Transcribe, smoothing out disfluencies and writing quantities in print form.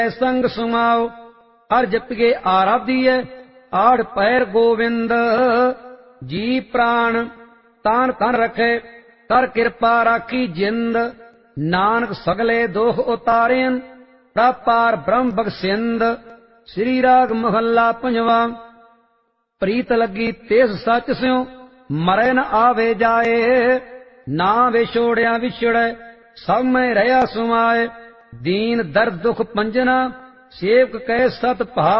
संग सुमाओ हर जपिए आराधिए आड़ पैर गोविंद जी प्राण तान कन रखे कर कृपा राखी जिंद नानक सगले दोख उतारेन पार ब्रह्म बख्शिंद। श्री राग महला पंजवा। प्रीत लगी तेज सच स्यों मरे न आवे जाए ना विछोड़िया विछड़े सब में रहा सुमाए दीन दर्द दुख पंजना सेवक कह सत पहा